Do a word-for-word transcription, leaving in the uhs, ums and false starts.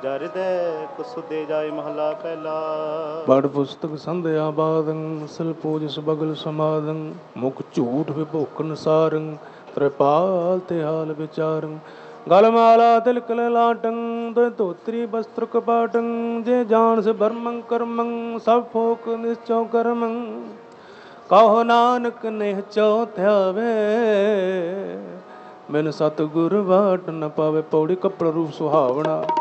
ਜਰ ਦੇ ਕੁਸੁਦੇ ਜਾਏ ਮਹਲਾ ਪਹਿਲਾ। ਪੜ ਪੁਸਤਕ ਸੰਧਿਆ ਬਾਦੰ, ਸਿਲ ਪੂਜ ਸੁਬਗਲ ਸਮਾਦੰ। ਮੁਖ ਝੂਠ ਵਿਭੋਕਨ ਸਾਰੰ, ਤ੍ਰਿਪਾਲ ਤੇ ਹਾਲ ਵਿਚਾਰੰ। ਗਲ ਮਾਲਾ ਤਿਲਕ ਲਲਾਟੰ, ਦੁਇ ਧੋਤਰੀ ਬਸਤਰ ਕਪਾਟੰ। ਜੇ ਜਾਣਸ ਬਰਮੰ ਕਰਮੰ, ਸਭ ਫੋਕ ਨਿਸਚਉ ਕਰਮੰ। ਕਹੋ ਨਾਨਕ ਨਿਹਚਉ ਧਿਆਵੇ, ਬਿਨ ਸਤਿਗੁਰ ਵਾਟ ਨ ਪਾਵੇ। ਪੌੜੀ ਕੱਪੜਾ ਰੂਪ ਸੁਹਾਵਣਾ।